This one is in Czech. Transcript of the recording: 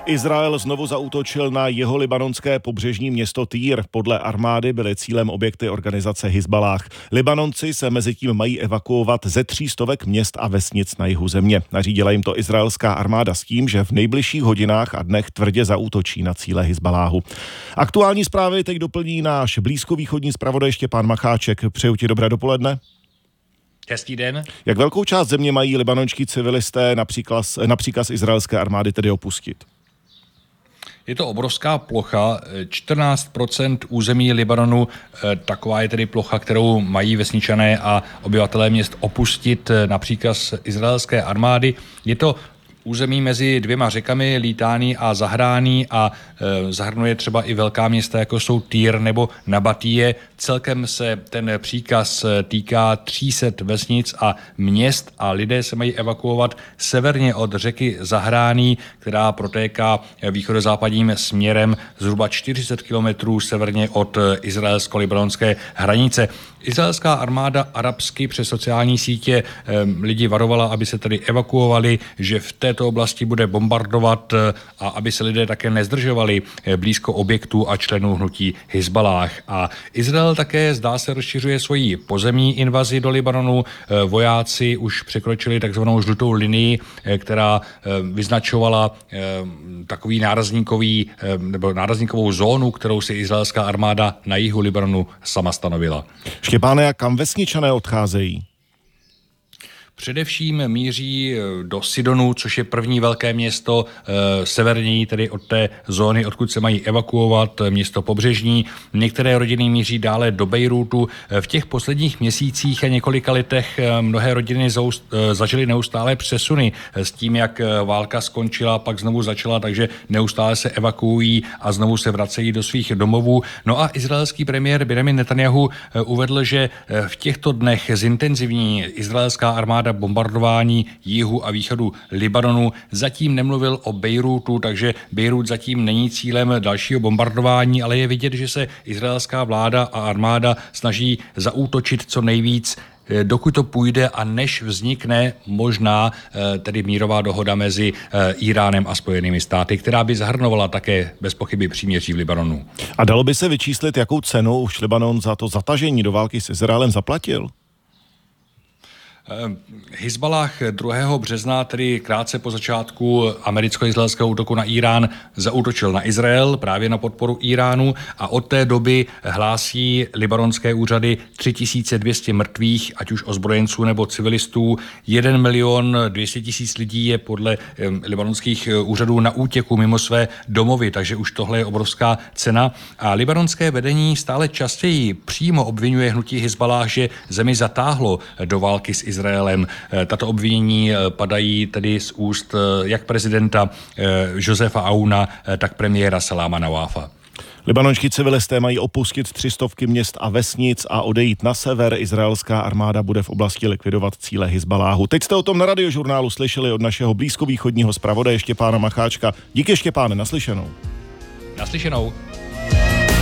Izrael znovu zaútočil na jeho libanonské pobřežní město Týr. Podle armády byly cílem objekty organizace Hizballáh. Libanonci se mezitím mají evakuovat ze 300 měst a vesnic na jihu země. Nařídila jim to izraelská armáda s tím, že v nejbližších hodinách a dnech tvrdě zaútočí na cíle Hizballáhu. Aktuální zprávy teď doplní náš blízkovýchodní zpravodaj Štěpán Macháček. Přeju ti dobré dopoledne. Hezký den. Jak velkou část země mají libanonští civilisté na příkaz izraelské armády tedy opustit? Je to obrovská plocha, 14% území Libanonu, taková je tedy plocha, kterou mají vesničané a obyvatelé měst opustit na příkaz izraelské armády. Je to území mezi dvěma řekami, Litání a Zahrání, a zahrnuje třeba i velká města, jako jsou Týr nebo Nabatíje. Celkem se ten příkaz týká 300 vesnic a měst a lidé se mají evakuovat severně od řeky Zahrání, která protéká východozápadním směrem zhruba 40 kilometrů severně od izraelsko-libanonské hranice. Izraelská armáda arabsky přes sociální sítě lidi varovala, aby se tedy evakuovali, že v této oblasti bude bombardovat a aby se lidé také nezdržovali blízko objektů a členů hnutí Hizballáh. A Izrael také zdá se rozšiřuje svoji pozemní invazi do Libanonu. Vojáci už překročili takzvanou žlutou linii, která vyznačovala takový nárazníkovou zónu, kterou si izraelská armáda na jihu Libanonu sama stanovila. Štěpáne, a kam vesničané odcházejí? Především míří do Sidonu, což je první velké město severní, tedy od té zóny, odkud se mají evakuovat, město pobřežní. Některé rodiny míří dále do Bejrútu. V těch posledních měsících a několika letech mnohé rodiny zažily neustále přesuny s tím, jak válka skončila, pak znovu začala, takže neustále se evakuují a znovu se vracejí do svých domovů. No a izraelský premiér Benjamin Netanjahu uvedl, že v těchto dnech zintenzivní izraelská armáda bombardování jihu a východu Libanonu. Zatím nemluvil o Bejrútu, takže Bejrút zatím není cílem dalšího bombardování, ale je vidět, že se izraelská vláda a armáda snaží zaútočit co nejvíc, dokud to půjde a než vznikne možná tedy mírová dohoda mezi Íránem a Spojenými státy, která by zahrnovala také bez pochyby příměří v Libanonu. A dalo by se vyčíslit, jakou cenu už Libanon za to zatažení do války s Izraelem zaplatil? Hizballáh 2. března, tedy krátce po začátku americko-izraelského útoku na Irán, zaútočil na Izrael právě na podporu Iránu a od té doby hlásí libanonské úřady 3200 mrtvých, ať už ozbrojenců nebo civilistů. 1 200 000 lidí je podle libanonských úřadů na útěku mimo své domovy, takže už tohle je obrovská cena. A libanonské vedení stále častěji přímo obvinuje hnutí Hizballáh, že zemi zatáhlo do války s Izraelem. Tato obvinění padají tedy z úst jak prezidenta Josefa Aouna, tak premiéra Saláma Nawafa. Libanonští civilisté mají opustit 300 měst a vesnic a odejít na sever. Izraelská armáda bude v oblasti likvidovat cíle Hizballáhu. Teď jste o tom na Radiožurnálu slyšeli od našeho blízkovýchodního zpravodaje Štěpána Macháčka. Díky, Štěpáne, naslyšenou. Naslyšenou.